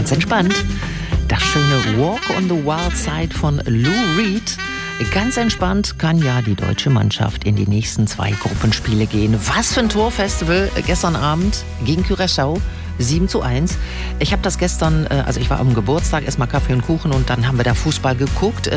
ganz entspannt. Das schöne Walk on the Wild Side von Lou Reed. Ganz entspannt kann ja die deutsche Mannschaft in die nächsten 2 Gruppenspiele gehen. Was für ein Torfestival gestern Abend gegen Curaçao. 7:1. Ich habe das gestern, also ich war am Geburtstag, erstmal Kaffee und Kuchen und dann haben wir da Fußball geguckt.